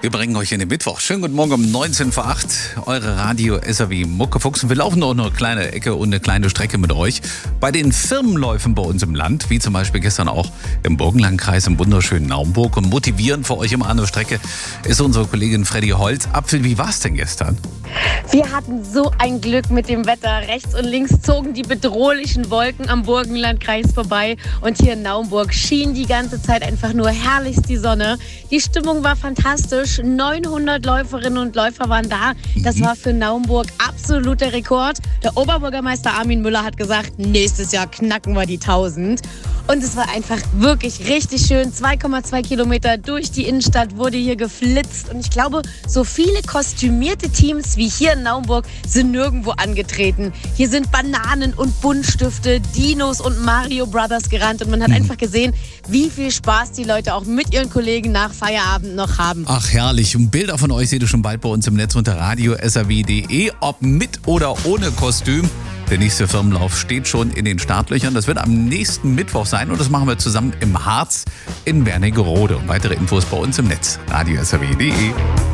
Wir bringen euch in den Mittwoch. Schönen guten Morgen um 19 vor 8. Eure Radio SAW Muckefuchs. Und wir laufen noch eine kleine Ecke und eine kleine Strecke mit euch. Bei den Firmenläufen bei uns im Land, wie zum Beispiel gestern auch im Burgenlandkreis im wunderschönen Naumburg. Und motivierend für euch immer an der Strecke ist unsere Kollegin Freddy Holz. Apfel, wie war's denn gestern? Wir hatten so ein Glück mit dem Wetter. Rechts und links zogen die bedrohlichen Wolken am Burgenlandkreis vorbei. Und hier in Naumburg schien die ganze Zeit einfach nur herrlichst die Sonne. Die Stimmung war fantastisch. 900 Läuferinnen und Läufer waren da. Das war für Naumburg absoluter Rekord. Der Oberbürgermeister Armin Müller hat gesagt, nächstes Jahr knacken wir die 1000. Und es war einfach wirklich richtig schön. 2,2 Kilometer durch die Innenstadt wurde hier geflitzt. Und ich glaube, so viele kostümierte Teams wie hier in Naumburg sind nirgendwo angetreten. Hier sind Bananen und Buntstifte, Dinos und Mario Brothers gerannt. Und man hat einfach gesehen, wie viel Spaß die Leute auch mit ihren Kollegen nach Feierabend noch haben. Ach, herrlich. Und Bilder von euch seht ihr schon bald bei uns im Netz unter radiosaw.de. Ob mit oder ohne Kostüm. Der nächste Firmenlauf steht schon in den Startlöchern. Das wird am nächsten Mittwoch sein und das machen wir zusammen im Harz in Wernigerode. Und weitere Infos bei uns im Netz radiosaw.de.